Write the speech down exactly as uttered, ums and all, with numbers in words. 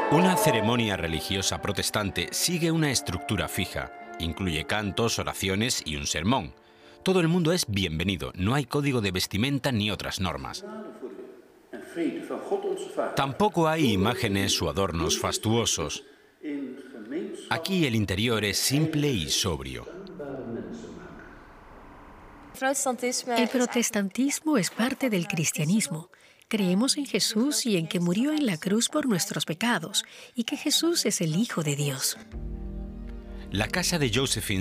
Una ceremonia religiosa protestante sigue una estructura fija. Incluye cantos, oraciones y un sermón. Todo el mundo es bienvenido, no hay código de vestimenta ni otras normas. Tampoco hay imágenes o adornos fastuosos. Aquí el interior es simple y sobrio. El protestantismo es parte del cristianismo. Creemos en Jesús y en que murió en la cruz por nuestros pecados, y que Jesús es el Hijo de Dios. La casa de Josephine